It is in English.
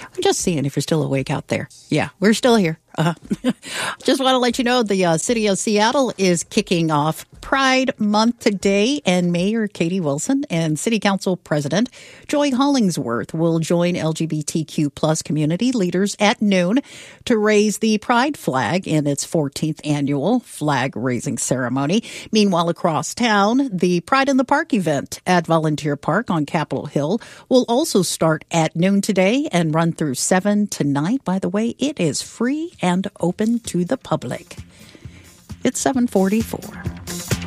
I'm just seeing if you're still awake out there. Yeah, we're still here. Just want to let you know the city of Seattle is kicking off Pride Month today, and Mayor Katie Wilson and City Council President Joy Hollingsworth will join LGBTQ plus community leaders at noon to raise the Pride flag in its 14th annual flag raising ceremony. Meanwhile, across town, the Pride in the Park event at Volunteer Park on Capitol Hill will also start at noon today and run through 7 tonight. By the way, it is free and open to the public. It's 7:44.